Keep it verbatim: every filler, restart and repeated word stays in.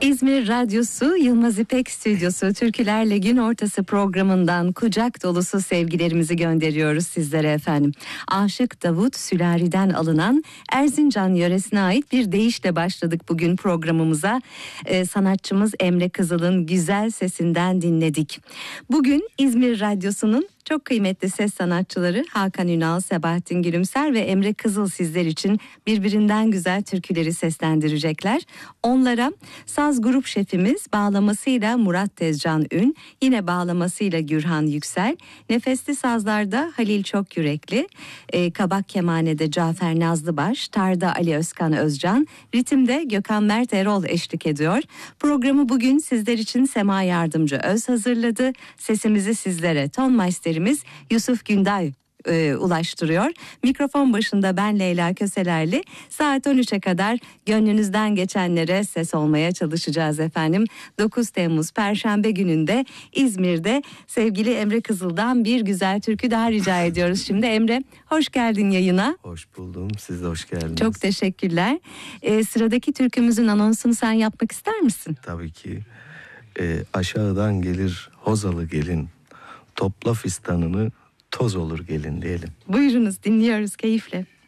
İzmir Radyosu Yılmaz İpek Stüdyosu Türkülerle Gün Ortası programından kucak dolusu sevgilerimizi gönderiyoruz sizlere efendim. Aşık Davut Sülari'den alınan Erzincan yöresine ait bir deyişle başladık bugün programımıza. Ee, sanatçımız Emre Kızıl'ın güzel sesinden dinledik. Bugün İzmir Radyosu'nun çok kıymetli ses sanatçıları Hakan Ünal, Sebahattin Gülümser ve Emre Kızıl sizler için birbirinden güzel türküleri seslendirecekler. Onlara saz grup şefimiz bağlamasıyla Murat Tezcan Ün, yine bağlamasıyla Gürhan Yüksel, nefesli sazlarda Halil Çokyürekli, e, kabak kemanede Cafer Nazlıbaş, tarda Ali Özkan Özcan, ritimde Gökhan Mert Erol eşlik ediyor. Programı bugün sizler için Sema Yardımcı Öz hazırladı. Sesimizi sizlere tonmeisterimiz Yusuf Günday e, ulaştırıyor. Mikrofon başında ben Leyla Köselerli. Saat on üçe kadar gönlünüzden geçenlere ses olmaya çalışacağız efendim. dokuz Temmuz Perşembe gününde İzmir'de sevgili Emre Kızıl'dan bir güzel türkü daha rica ediyoruz. Şimdi Emre, hoş geldin yayına. Hoş buldum. Siz de hoş geldiniz. Çok teşekkürler. E, sıradaki türkümüzün anonsunu sen yapmak ister misin? Tabii ki. E, aşağıdan gelir Hozalı gelin. Topla fistanını toz olur gelin diyelim. Buyurunuz, dinliyoruz keyifle.